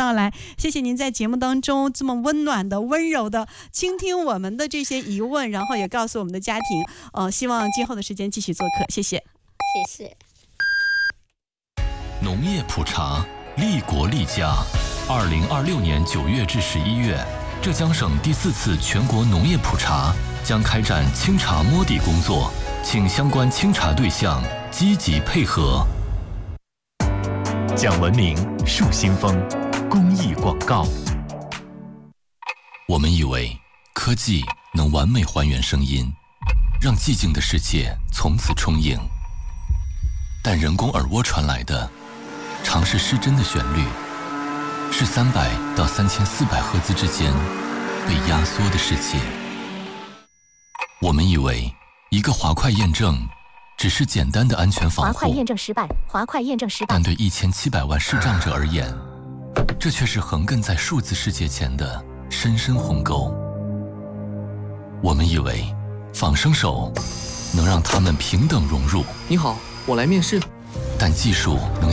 到来，谢谢您在节目当中这么温暖的、温柔的倾听我们的这些疑问，然后也告诉我们的家庭，希望今后的时间继续做客，谢谢。 谢谢。 农业普查，利国利家。2026年9月至11月，浙江省第4次全国农业普查将开展清查摸底工作，请相关清查对象积极配合。 讲文明树新风，公益广告。 我们以为科技能完美还原声音，让寂静的世界从此充盈，但人工耳蜗传来的常是失真的旋律，是300到3400赫兹之间被压缩的世界。我们以为一个滑块验证只是简单的安全防护， 滑块验证失败，滑块验证失败。 但对1700万视障者而言，这却是横亘在数字世界前的深深鸿沟。我们以为仿生手能让他们平等融入。 你好，我来面试。 但技术能